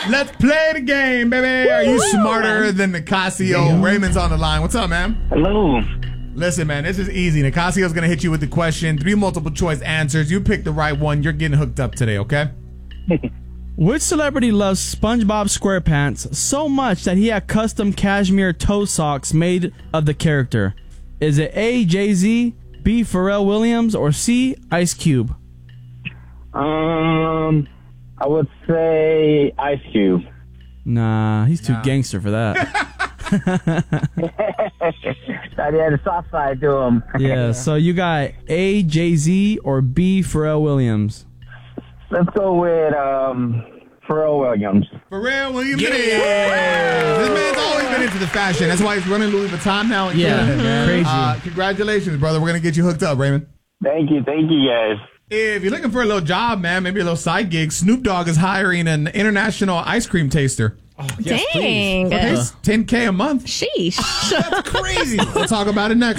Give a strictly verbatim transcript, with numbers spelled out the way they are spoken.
Let's play the game, baby. Are you smarter than Nicasio? Raymond's on the line. What's up, man? Hello. Listen, man, this is easy. Nicasio's going to hit you with the question. Three multiple choice answers. You pick the right one. You're getting hooked up today, okay? Which celebrity loves SpongeBob SquarePants so much that he had custom cashmere toe socks made of the character? Is it A, Jay-Z, B, Pharrell Williams, or C, Ice Cube? Um, I would say Ice Cube. Nah, he's too nah. gangster for that. Thought he had a soft side to him. Yeah, so you got A, Jay-Z, or B, Pharrell Williams? Let's go with um, Pharrell Williams. Pharrell Williams. Yeah. This man's always been into the fashion. That's why he's running Louis Vuitton now. And yeah, it, man. Crazy. Uh, congratulations, brother. We're going to get you hooked up, Raymond. Thank you. Thank you, guys. If you're looking for a little job, man, maybe a little side gig, Snoop Dogg is hiring an international ice cream taster. Oh, yes, dang. Okay, ten K a month. Sheesh. That's crazy. We'll talk about it next.